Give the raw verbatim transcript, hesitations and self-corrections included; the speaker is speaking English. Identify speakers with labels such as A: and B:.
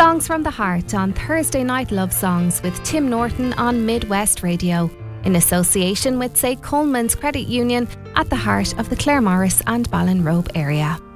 A: Songs from the Heart on Thursday Night Love Songs with Tim Norton on Midwest Radio, in association with Saint Coleman's Credit Union at the heart of the Claremorris and Ballinrobe area.